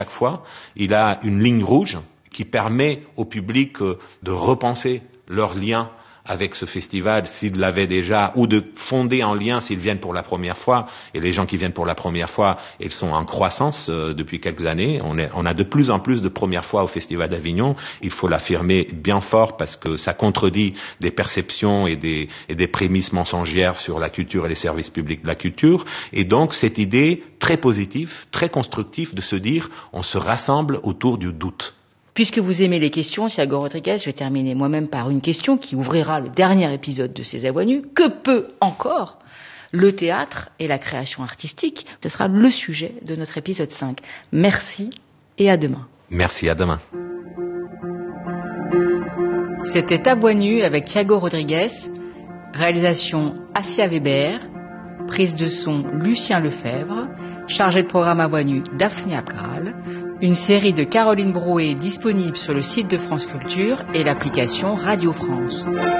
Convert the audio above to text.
Chaque fois, il a une ligne rouge qui permet au public de repenser leur lien avec ce festival s'ils l'avaient déjà, ou de fonder un lien s'ils viennent pour la première fois. Et les gens qui viennent pour la première fois, ils sont en croissance depuis quelques années. On a de plus en plus de premières fois au Festival d'Avignon. Il faut l'affirmer bien fort parce que ça contredit des perceptions et des prémices mensongères sur la culture et les services publics de la culture. Et donc cette idée très positive, très constructive de se dire on se rassemble autour du doute. Puisque vous aimez les questions, Thiago Rodrigues, je vais terminer moi-même par une question qui ouvrira le dernier épisode de Ces Avoix Nus. Que peut encore le théâtre et la création artistique? Ce sera le sujet de notre épisode 5. Merci et à demain. Merci, à demain. C'était À Voix Nus avec Thiago Rodrigues, réalisation Assia Weber, prise de son Lucien Lefebvre, chargé de programme À Voix Nus Daphné Abgral, une série de Caroline Brouet disponible sur le site de France Culture et l'application Radio France.